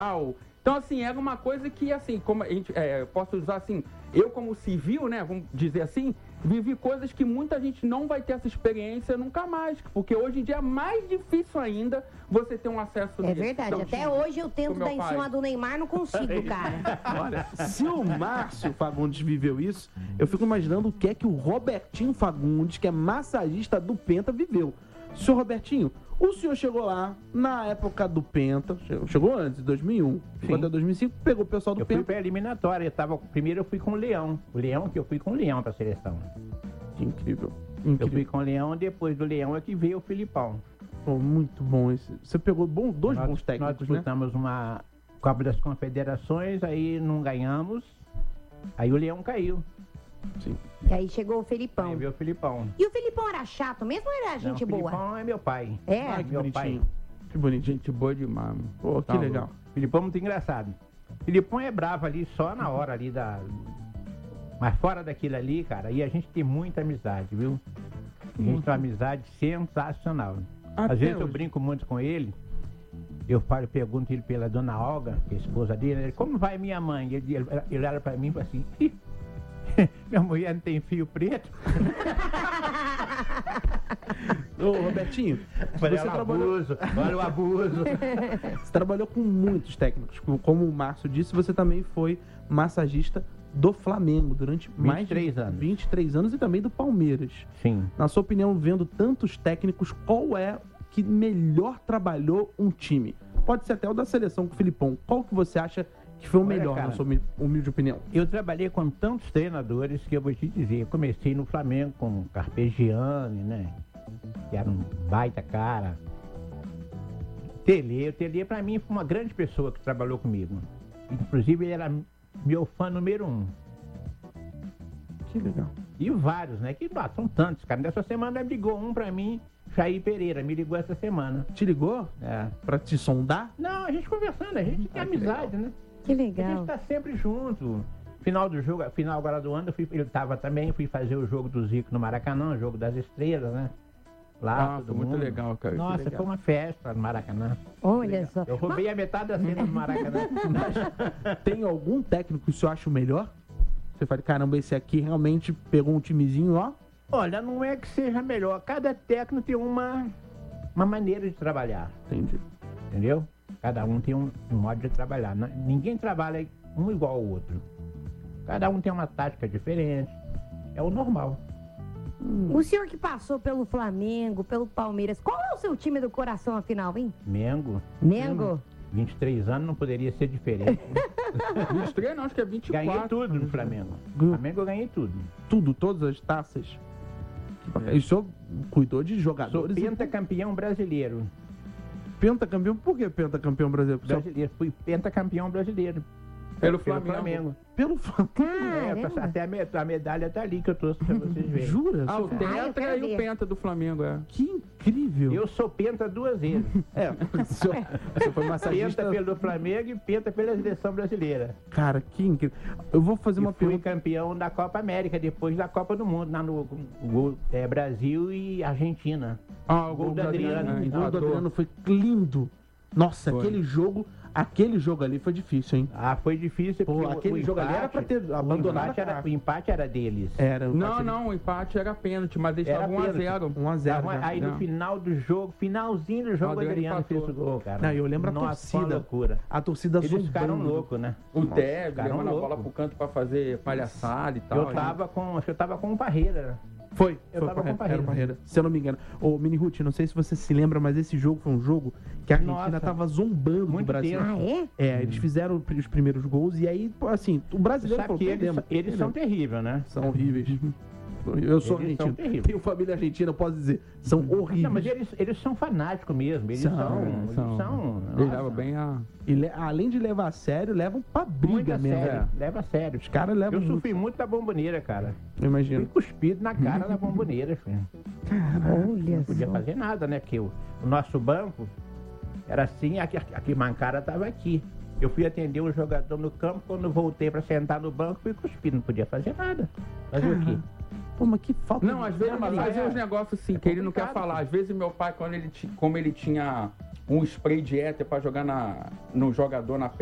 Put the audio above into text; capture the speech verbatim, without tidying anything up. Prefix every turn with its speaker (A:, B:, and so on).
A: Então, assim, era uma coisa que, assim, como a gente, é, eu posso usar assim, eu como civil, né, vamos dizer assim, vivi coisas que muita gente não vai ter essa experiência nunca mais, porque hoje em dia é mais difícil ainda você ter um acesso
B: É
A: nisso.
B: verdade,
A: Então,
B: até hoje eu tento dar em
A: pai.
B: cima do Neymar, não consigo, cara.
C: Olha, se o Márcio Fagundes viveu isso, eu fico imaginando o que é que o Robertinho Fagundes, que é massagista do Penta, viveu. Senhor Robertinho, o senhor chegou lá na época do Penta, chegou antes, em dois mil e um, ficou até dois mil e cinco, pegou o pessoal do
D: eu
C: Penta.
D: Eu fui pra eliminatória, eu tava, primeiro eu fui com o Leão, o Leão que eu fui com o Leão pra seleção.
C: Que incrível, incrível.
D: Eu fui com o Leão, depois do Leão é que veio o Filipão.
C: Pô, muito bom esse. Você pegou bom, dois
D: nós,
C: bons técnicos,
D: Nós disputamos, né, uma Copa das Confederações, aí não ganhamos, aí o Leão caiu.
C: Sim.
B: E aí chegou o Felipão.
D: Aí veio o Filipão.
B: E o Felipão era chato mesmo ou era gente
D: não, o
B: boa?
D: O Filipão é meu pai.
B: É?
D: Ah,
C: que
D: meu
C: bonitinho.
D: pai.
C: Que bonitinho.
A: Gente boa demais, mano.
C: Pô, que
A: Tá
C: legal.
D: O Filipão é muito engraçado. O Filipão é bravo ali só na hora ali da... Mas fora daquilo ali, cara, aí a gente tem muita amizade, viu? A gente tem uma amizade sensacional.
C: Até
D: Às vezes eu
C: hoje.
D: brinco muito com ele, eu falo, pergunto ele pela dona Olga, que é a esposa dele, ele, como vai minha mãe? Ele, ele, ele olha pra mim e fala assim, minha mulher não tem fio preto?
C: Ô, Robertinho,
D: Olha
C: você
D: o
C: trabalhou...
D: abuso, olha o abuso.
C: Você trabalhou com muitos técnicos. Como o Márcio disse, você também foi massagista do Flamengo durante mais de
D: vinte e três anos.
C: vinte e três anos e também do Palmeiras.
D: Sim.
C: Na sua opinião, vendo tantos técnicos, qual é que melhor trabalhou um time? Pode ser até o da seleção com o Filipão. Qual que você acha que foi o
D: Olha,
C: melhor,
D: cara,
C: na sua humi- humilde opinião?
D: Eu trabalhei com tantos treinadores que eu vou te dizer, eu comecei no Flamengo com o Carpegiani, né? Que era um baita cara. Tele, o Tele pra mim foi uma grande pessoa que trabalhou comigo. Inclusive ele era meu fã número um.
C: Que legal.
D: E vários, né? Que ah, são tantos, cara. Nessa semana ligou um pra mim, Jair Pereira, me ligou essa semana.
C: Te ligou?
D: É.
C: Pra te sondar?
D: Não, a gente conversando, a gente tem
C: Ah, que
D: amizade, né?
B: Que
D: A
B: legal.
D: gente tá sempre junto. Final do jogo, final agora do ano, eu fui, ele tava também, fui fazer o jogo do Zico no Maracanã, o jogo das estrelas, né? Lá,
A: Ah,
D: todo
A: foi muito
D: mundo.
A: legal, cara.
D: Nossa,
A: Que legal.
D: foi uma festa no Maracanã.
B: Olha só.
D: Eu roubei a metade da cena do Maracanã.
C: Tem algum técnico que o senhor acha o melhor? Você fala, caramba, esse aqui realmente pegou um timezinho, ó.
D: Olha, não é que seja melhor. Cada técnico tem uma, uma maneira de trabalhar,
C: Entendi.
D: entendeu? Cada um tem um, um modo de trabalhar. N- Ninguém trabalha um igual ao outro. Cada um tem uma tática diferente. É o normal.
B: O senhor que passou pelo Flamengo, pelo Palmeiras, qual é o seu time do coração, afinal, hein?
D: Mengo,
B: Mengo?
D: vinte e três anos não poderia ser diferente.
A: vinte e três não, acho que é vinte e quatro.
D: Ganhei tudo no Flamengo.
C: Ganhou.
D: Flamengo eu ganhei tudo.
C: Tudo, todas as taças. Que bacana. E o senhor cuidou de
D: Sou
C: jogadores? e-
D: pentacampeão brasileiro.
C: Pentacampeão? Por que pentacampeão brasileiro? Porque o senhor-
D: brasileiro. Fui pentacampeão brasileiro.
A: Pelo Flamengo.
C: Pelo Flamengo.
D: É,
B: Caramba.
D: até a, me- a medalha tá ali que eu trouxe pra vocês verem.
C: Jura?
A: Ah, o
C: Senhor?
B: Ah, eu
A: Tetra
B: quero
A: e
B: ver.
A: o Penta do Flamengo, é.
C: Que incrível.
D: Eu sou penta duas vezes.
C: É, o senhor, o senhor foi massagista.
D: Penta pelo Flamengo e penta pela seleção brasileira.
C: Cara, que incrível. Eu vou fazer uma
D: E fui
C: pergunta.
D: campeão da Copa América, depois da Copa do Mundo, lá no gol, é, Brasil e Argentina.
A: Ah, o
D: Gol do Adriano.
A: né?
C: O gol do
A: Adoro.
C: Adriano foi lindo. Nossa,
A: Foi.
C: aquele jogo, aquele jogo ali foi difícil, hein?
D: Ah, foi difícil.
C: Pô,
D: porque o-
C: aquele
D: o
C: jogo ali era pra ter
D: o
C: abandonado
D: empate
C: a
D: era,
C: cara.
D: O empate era deles.
C: Era.
A: Não,
C: aquele-
A: não, o empate era pênalti, mas eles
D: Era
A: estavam um a
D: pênalti.
A: zero.
C: um a zero.
D: Tava-
C: já.
D: aí
A: não.
D: no final do jogo, finalzinho do jogo, o
A: Adriano
D: Adriano
A: empatou.
D: fez o gol, cara.
C: Não, eu lembro a
D: Nossa, foi uma
C: torcida.
D: loucura.
C: A torcida
D: Eles
C: zombando.
D: ficaram loucos, né?
A: O Tevez
D: ficaram
A: levando a bola
D: loucos.
A: pro canto pra fazer palhaçada e tal.
D: Eu tava com, acho que eu tava com o Parreira.
C: Foi,
D: Eu
C: foi
D: tava
C: Parreira,
D: com Parreira.
C: era o Parreira, se eu não me engano. Ô, Mini Ruth, não sei se você se lembra, mas esse jogo foi um jogo que a Argentina
D: Nossa,
C: tava zombando do
D: muito
C: Brasil.
D: tenso.
B: Ah, é?
C: É, eles fizeram os primeiros gols e aí, pô, assim, o brasileiro
D: Sabe
C: falou,
D: que eles,
C: perdemos,
D: eles são
C: perdemos.
D: terríveis, né?
C: São horríveis. Eu sou
D: Eles são
C: argentino.
D: terríveis.
C: Tenho família argentina, eu posso dizer. São horríveis.
D: Não, mas eles, eles são fanáticos mesmo. Eles
C: São,
D: são. Eles
A: são.
D: são.
A: Ele
D: nossa,
A: leva bem a.
C: E le- além de levar a sério, levam pra
D: muito
C: briga
D: a
C: mesmo.
D: sério.
C: É.
D: Leva a sério.
C: Os caras levam
D: Eu
C: muito.
D: sofri muito da bomboneira, cara.
C: Eu
D: Fui
C: imagino.
D: cuspido na cara da bomboneira, filho.
B: Olha
D: Não podia
B: só.
D: fazer nada, né? Porque o, o nosso banco era assim, aqui, aqui Mancara tava aqui. Eu fui atender um jogador no campo, quando voltei pra sentar no banco, fui cuspido, não podia fazer nada. Fazer o quê?
C: Pô, mas que falta
A: Não,
C: de-
A: às vezes
D: Não,
A: mas
D: mas
A: fazia
D: é-
A: uns negócios assim
D: é
A: que ele não quer
D: complicado,
A: falar.
D: pô.
A: Às vezes meu pai, quando ele ti- como ele tinha um spray de éter para jogar na, no jogador na